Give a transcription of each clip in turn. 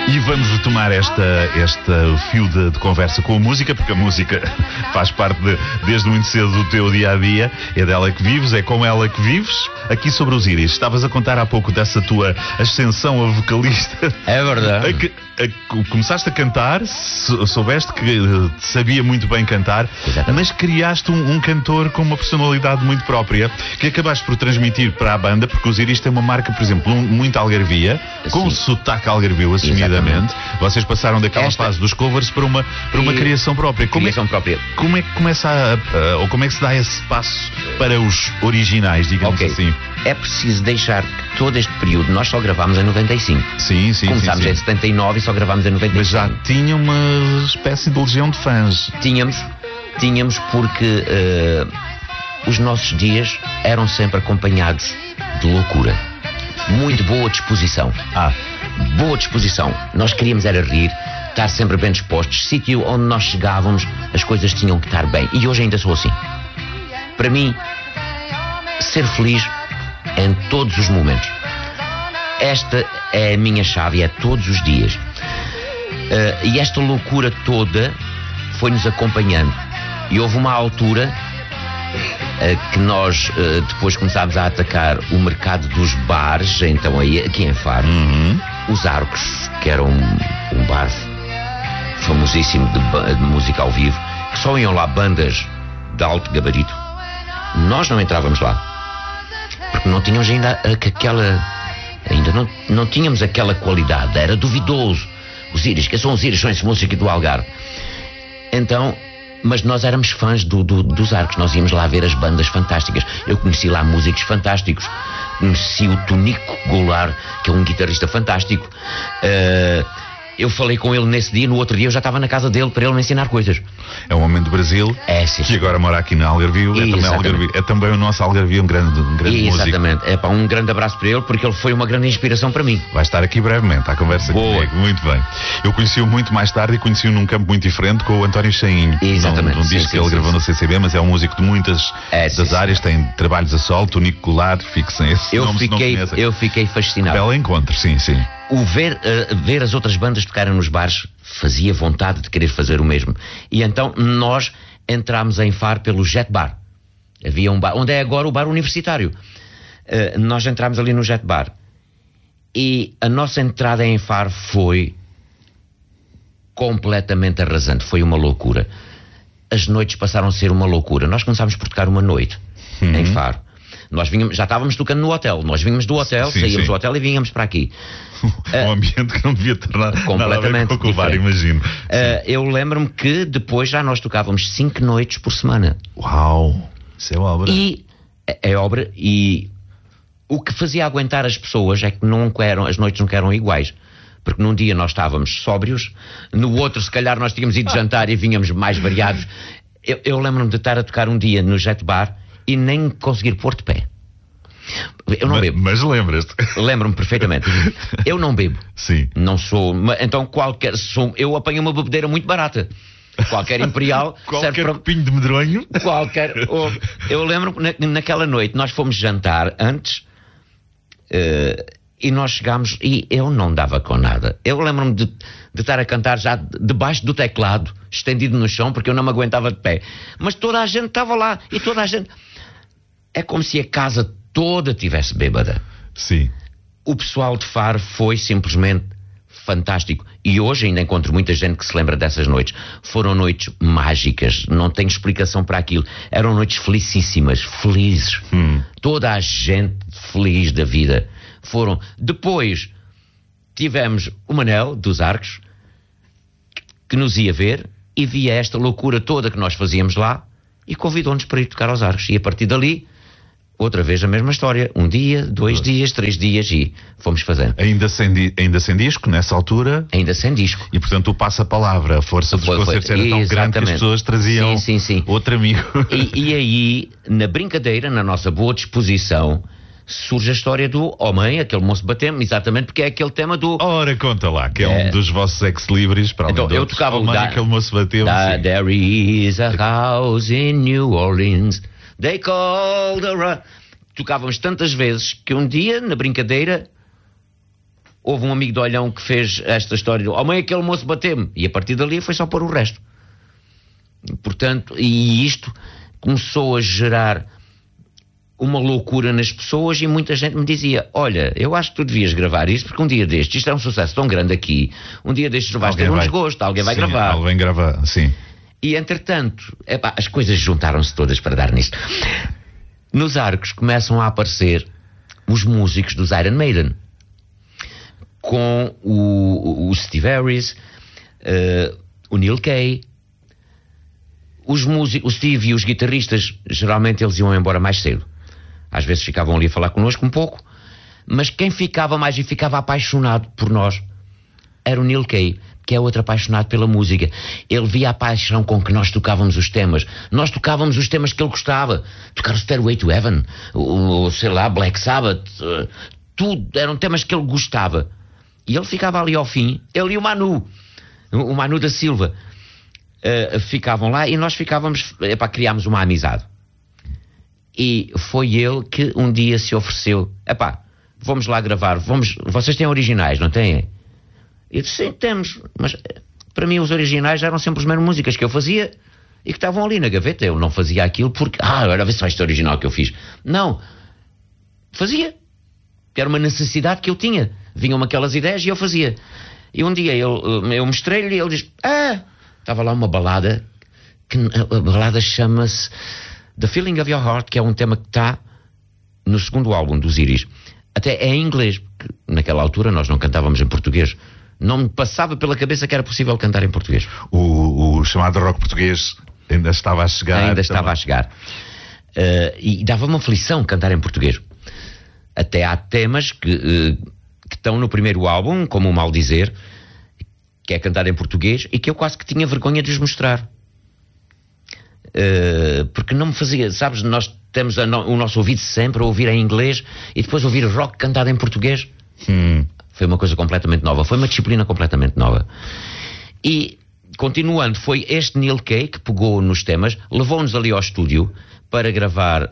E vamos retomar este fio de conversa com a música, porque a música faz parte desde muito cedo do teu dia-a-dia. É dela que vives, é com ela que vives. Aqui sobre os Íris, estavas a contar há pouco dessa tua ascensão a vocalista. É verdade. Começaste a cantar, soubeste que sabia muito bem cantar, mas criaste um cantor com uma personalidade muito própria, que acabaste por transmitir para a banda, porque os Íris têm uma marca, por exemplo, muito algarvia, com sotaque algarvio assumidamente. Vocês passaram daquela fase dos covers para uma criação própria. Como é que começa ou como é que se dá esse passo para os originais, digamos assim? É preciso deixar que todo este período, nós só gravámos em 95. Sim. Começámos em 79 e só gravámos em 95. Mas já tinha uma espécie de legião de fãs. Tínhamos porque os nossos dias eram sempre acompanhados de loucura. Muito boa disposição. Boa disposição. Nós queríamos era rir, estar sempre bem dispostos. Sítio onde nós chegávamos, as coisas tinham que estar bem. E hoje ainda sou assim. Para mim, ser feliz em todos os momentos. Esta é a minha chave, é todos os dias. E esta loucura toda foi-nos acompanhando. E houve uma altura que nós depois começámos a atacar o mercado dos bares, então aí aqui em Faro, os Arcos, que era um bar famosíssimo de música ao vivo, que só iam lá bandas de alto gabarito. Nós não entrávamos lá, porque não tínhamos não tínhamos aquela qualidade, era duvidoso. Os Íris, que são os Íris, são essa música do Algarve. Então, mas nós éramos fãs dos Arcos, nós íamos lá ver as bandas fantásticas. Eu conheci lá músicos fantásticos, conheci o Tonico Goulart, que é um guitarrista fantástico. Eu falei com ele nesse dia, no outro dia eu já estava na casa dele para ele me ensinar coisas. É um homem do Brasil, que agora mora aqui na Algarvio. É também o nosso Algarvio, um grande músico. Exatamente. Um grande abraço para ele, porque ele foi uma grande inspiração para mim. Vai estar aqui brevemente à conversa comigo. Muito bem. Eu conheci-o muito mais tarde e conheci-o num campo muito diferente com o António Chainho. Exatamente. Não diz que ele gravou no CCB, mas é um músico de muitas das áreas, tem trabalhos a solo. Tonico Goulart, fixem esse nome se não conhecem. Eu fiquei fascinado. Belo encontro, sim. O ver as outras bandas tocarem nos bares fazia vontade de querer fazer o mesmo. E então nós entramos em Faro pelo Jet Bar. Havia um bar, onde é agora o bar universitário. Nós entramos ali no Jet Bar. E a nossa entrada em Faro foi completamente arrasante. Foi uma loucura. As noites passaram a ser uma loucura. Nós começámos por tocar uma noite em Faro. Nós já estávamos tocando no hotel. Nós vínhamos do hotel, saíamos do hotel e vínhamos para aqui. Um ambiente que não devia ter nada a ver com o bar, imagino. Eu lembro-me que depois já nós tocávamos 5 noites por semana. Uau! Isso é obra. E é obra. E o que fazia aguentar as pessoas é que as noites não eram iguais. Porque num dia nós estávamos sóbrios, no outro se calhar nós tínhamos ido jantar e vínhamos mais variados. Eu lembro-me de estar a tocar um dia no Jet Bar e nem conseguir pôr de pé. Eu não bebo. Mas lembras-te? Lembro-me perfeitamente. Eu não bebo. Sim. Não sou. Então eu apanho uma bebedeira muito barata. Qualquer imperial. Qualquer copinho de medronho. Eu lembro-me naquela noite nós fomos jantar antes e nós chegámos e eu não dava com nada. Eu lembro-me de estar a cantar já debaixo do teclado, estendido no chão, porque eu não me aguentava de pé. Mas toda a gente estava lá e toda a gente. É como se a casa toda tivesse bêbada. Sim. O pessoal de Faro foi simplesmente fantástico. E hoje ainda encontro muita gente que se lembra dessas noites. Foram noites mágicas, não tenho explicação para aquilo. Eram noites felicíssimas, felizes. Toda a gente feliz da vida. Foram. Depois tivemos o Manel dos Arcos, que nos ia ver e via esta loucura toda que nós fazíamos lá e convidou-nos para ir tocar aos Arcos. E a partir dali, outra vez a mesma história. 1 dia, 2 dias, 3 dias e fomos fazendo. Ainda sem disco, nessa altura? Ainda sem disco. E portanto o passa-palavra, a força dos concertos era tão grande que as pessoas traziam outro amigo. E aí, na brincadeira, na nossa boa disposição, surge a história do homem, aquele moço bateu-me, exatamente porque é aquele tema do... Ora, conta lá, que é um dos vossos ex-libris, para então, eu tocava o aquele moço bateu-me. There is a house in New Orleans, they call the... Tocávamos tantas vezes que um dia, na brincadeira, houve um amigo de Olhão que fez esta história, oh mãe, aquele moço bateu-me, e a partir dali foi só pôr o resto. Portanto, e isto começou a gerar uma loucura nas pessoas, e muita gente me dizia, olha, eu acho que tu devias gravar isto, porque um dia destes, isto é um sucesso tão grande aqui, um dia destes vais ter um desgosto, alguém vai gravar. Alguém grava, sim. E entretanto, as coisas juntaram-se todas para dar nisto. Nos arcos começam a aparecer os músicos dos Iron Maiden, com o Steve Harris, o Neil Kay. Os músicos, o Steve e os guitarristas, geralmente eles iam embora mais cedo. Às vezes ficavam ali a falar connosco um pouco, mas quem ficava mais e ficava apaixonado por nós era o Neil Kay, que é outro apaixonado pela música. Ele via a paixão com que nós tocávamos os temas. Nós tocávamos os temas que ele gostava. Tocar o Stairway to Heaven, sei lá, Black Sabbath, tudo, eram temas que ele gostava. E ele ficava ali ao fim, ele e o Manu da Silva, ficavam lá, e nós ficávamos, criámos uma amizade. E foi ele que um dia se ofereceu, vamos lá gravar, vocês têm originais, não têm? Eu disse, sim, temos, mas para mim os originais eram sempre as mesmas músicas que eu fazia e que estavam ali na gaveta. Eu não fazia aquilo porque, agora vê se faz este original que eu fiz. Não, fazia, era uma necessidade que eu tinha, vinham-me aquelas ideias e eu fazia. E um dia eu mostrei-lhe e ele disse, estava lá uma balada, a balada chama-se The Feeling of Your Heart, que é um tema que está no segundo álbum dos Íris. Até é em inglês, porque naquela altura nós não cantávamos em português. Não me passava pela cabeça que era possível cantar em português. O chamado rock português ainda estava a chegar. Ainda estava a chegar. E dava-me aflição cantar em português. Até há temas que estão no primeiro álbum, como o Mal Dizer, que é cantar em português, e que eu quase que tinha vergonha de os mostrar. Porque não me fazia, sabes, nós temos o nosso ouvido sempre a ouvir em inglês e depois ouvir rock cantado em português. Foi uma coisa completamente nova, foi uma disciplina completamente nova. E continuando, foi este Neil Kay que pegou nos temas, levou-nos ali ao estúdio para gravar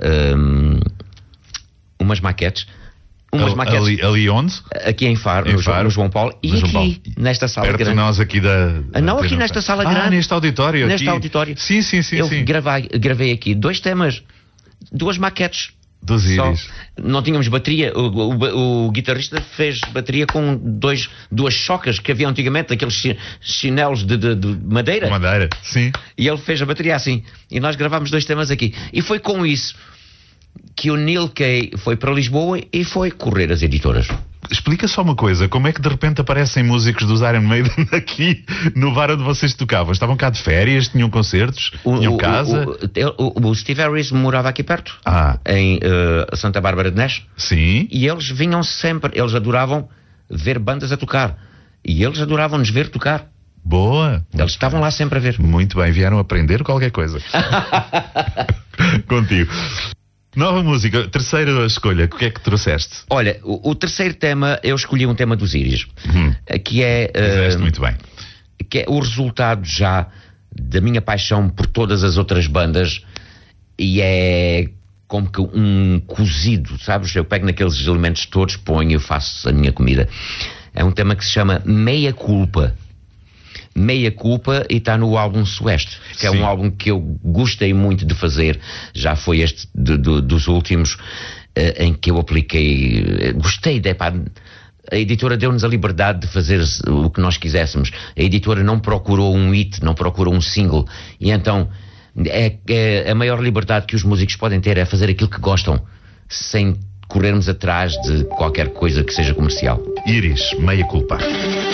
umas maquetes. Ali onde? Aqui em Faro, no João Paulo, e aqui, Paulo, nesta sala perto grande. De nós aqui não, aqui nesta sala grande. Neste auditório. Neste auditório. Sim. Eu gravei aqui 2 temas, 2 maquetes. Dos Íris. Não tínhamos bateria. O guitarrista fez bateria com 2 chocas que havia antigamente, aqueles chinelos de madeira. Madeira, sim. E ele fez a bateria assim. E nós gravámos 2 temas aqui. E foi com isso que o Neil Kay foi para Lisboa e foi correr as editoras. Explica só uma coisa, como é que de repente aparecem músicos dos Iron Maiden aqui no bar onde vocês tocavam? Estavam cá de férias, tinham concertos, tinham casa? O Steve Harris morava aqui perto, em Santa Bárbara de Neves. Sim. E eles vinham sempre, eles adoravam ver bandas a tocar. E eles adoravam nos ver tocar. Boa. Eles estavam lá sempre a ver. Muito bem, vieram aprender qualquer coisa. Contigo. Nova música, terceira escolha, o que é que trouxeste? Olha, o terceiro tema, eu escolhi um tema dos Íris, que é... Fizeste muito bem. Que é o resultado já da minha paixão por todas as outras bandas, e é como que um cozido, sabes? Eu pego naqueles elementos todos, ponho e faço a minha comida. É um tema que se chama Meia Culpa. Meia Culpa, e está no álbum Sueste, que é um álbum que eu gostei muito de fazer. Já foi este dos últimos em que eu apliquei, gostei a editora deu-nos a liberdade de fazer o que nós quiséssemos. A editora não procurou um hit, não procurou um single, e então a maior liberdade que os músicos podem ter é fazer aquilo que gostam, sem corrermos atrás de qualquer coisa que seja comercial. Íris, Meia Culpa.